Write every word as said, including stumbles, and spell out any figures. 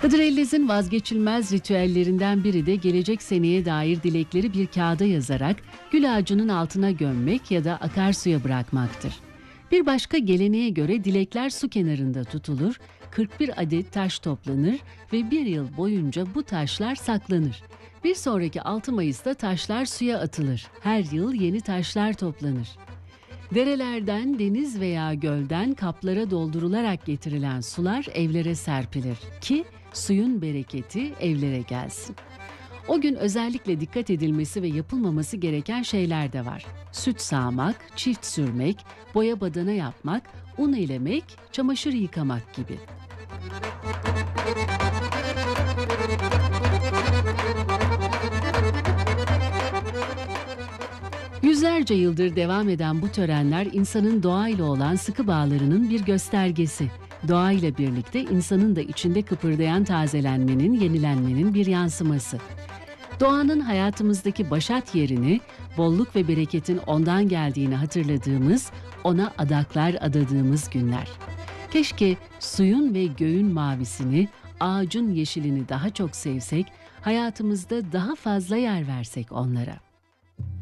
Hıdrellez'in vazgeçilmez ritüellerinden biri de gelecek seneye dair dilekleri bir kağıda yazarak gül ağacının altına gömmek ya da akarsuya bırakmaktır. Bir başka geleneğe göre dilekler su kenarında tutulur, kırk bir adet taş toplanır ve bir yıl boyunca bu taşlar saklanır. Bir sonraki altı Mayıs'ta taşlar suya atılır. Her yıl yeni taşlar toplanır. Derelerden, deniz veya gölden kaplara doldurularak getirilen sular evlere serpilir ki suyun bereketi evlere gelsin. O gün özellikle dikkat edilmesi ve yapılmaması gereken şeyler de var. Süt sağmak, çift sürmek, boya badana yapmak, un elemek, çamaşır yıkamak gibi. Yüzlerce yıldır devam eden bu törenler insanın doğayla olan sıkı bağlarının bir göstergesi. Doğayla birlikte insanın da içinde kıpırdayan tazelenmenin, yenilenmenin bir yansıması. Doğanın hayatımızdaki başat yerini, bolluk ve bereketin ondan geldiğini hatırladığımız, ona adaklar adadığımız günler. Keşke suyun ve göğün mavisini, ağacın yeşilini daha çok sevsek, hayatımızda daha fazla yer versek onlara.